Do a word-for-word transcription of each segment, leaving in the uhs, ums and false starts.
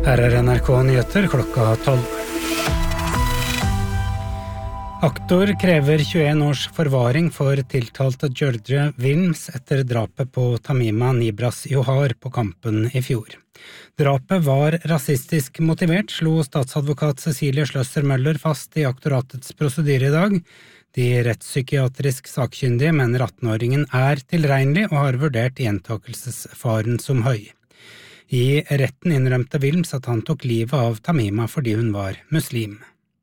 Her er N R K Nyheter klokka tolv. Aktor krever tjueen års forvaring for tiltalte Georgia Wilms etter drapet på Tamima Nibras Johar på Kampen i fjor. Drapet var rasistisk motivert, slo statsadvokat Cecilie Schløsser-Møller fast i aktoratets prosedyre i dag. De rettspsykiatrisk sakkyndige mener attenåringen er tilregnelig og har vurdert gjentakelsesfaren som høy. I retten innrømte Wilms at han tok livet av Tamima fordi hun var muslim.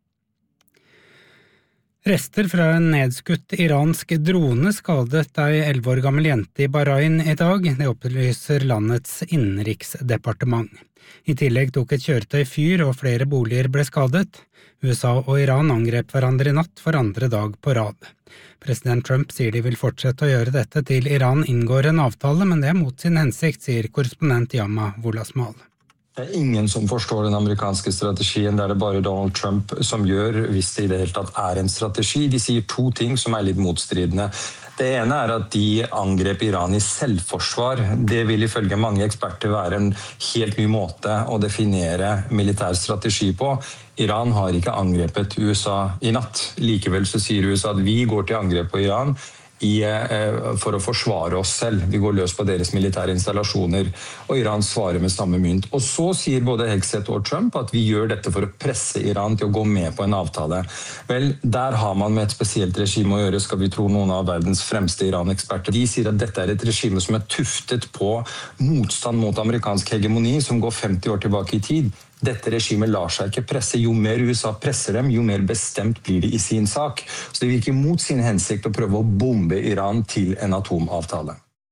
Rester fra en nedskutt iransk drone skadet ei elleve år gammel jente i Bahrain i dag, det opplyser landets innenriksdepartement. I tillegg tok et kjøretøy fyr og flere boliger ble skadet. U S A og Iran angrep hverandre i natt for andre dag på rad. President Trump sier de vil fortsette å gjøre dette til Iran inngår en avtale, men det er mot sin hensikt, sier korrespondent Yama Wolasmal. Det er ingen som forstår den amerikanske strategien, det er det bare Donald Trump som gjør, hvis det i det hele tatt er en strategi. De sier to ting som er litt motstridende. Det ene er at de angrep Iran i selvforsvar. Det vil ifølge mange eksperter være en helt ny måte å definere militær strategi på. Iran har ikke angrepet U S A i natt. Likevel så sier U S A at vi går til angrep på Iran i, for å forsvare oss selv. Vi går løs på deres militære installasjoner, og Iran svarer med samme mynt. Og så sier både Hegseth og Trump at vi gjør dette for å presse Iran til å gå med på en avtale. Vel, der har man med et spesielt regime å gjøre, skal vi tro noen av verdens fremste Iran-eksperter. De sier at dette er et regime som er tuftet på motstand mot amerikansk hegemoni, som går femti år tilbake i tid. Dette regimet lar seg ikke presse. Jo mer U S A presser dem, jo mer bestemt blir de i sin sak. Så det virker mot sin hensikt å prøve å bombe Iran til en atomavtale.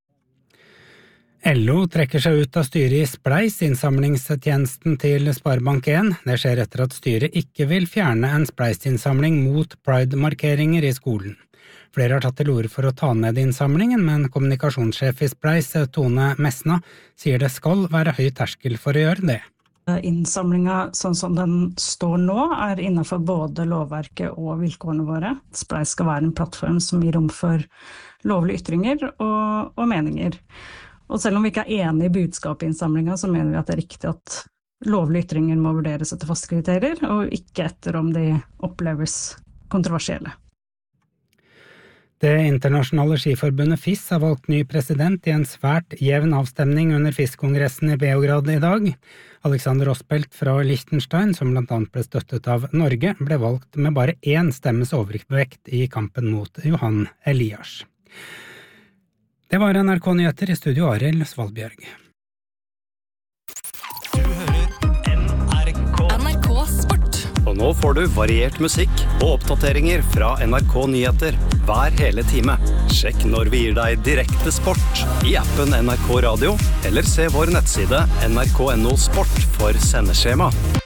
L O trekker seg ut av styret i Spleis, innsamlingstjenesten til Sparebank en. Det skjer etter at styret ikke vil fjerne en Spleis-innsamling mot Pride-markeringer i skolen. Flere har tatt til orde for å ta ned innsamlingen, men kommunikasjonssjef i Spleis, Tone Mesna, sier det skal være høy terskel for å gjøre det. Innsamlinga sånn som den står nå er innenfor både lovverket og vilkårene våre. Spleis skal være en plattform som gir rom for lovlige ytringer og, og meninger. Og selv om vi ikke er enige i budskapet i innsamlinga, så mener vi at det er riktig at lovlige ytringer må vurderes etter faste kriterier, og ikke etter om de oppleves kontroversielle. Det internasjonale skiforbundet F I S har valgt ny president i en svært jevn avstemning under F I S-kongressen i Beograd i dag. Alexander Ospelt fra Liechtenstein, som blant annet ble støttet av Norge, ble valgt med bare én stemmes overvekt i kampen mot Johan Elias. Det var N R K Nyheter, i studio Arild Svalbjørg. Du hører N R K. N R K Sport. Og nå får du variert musikk og oppdateringer fra N R K Nyheter hver hele time. Sjekk når vi gir deg direkte sport i appen N R K Radio, eller se vår nettside N R K punktum no sport for sendeskjema.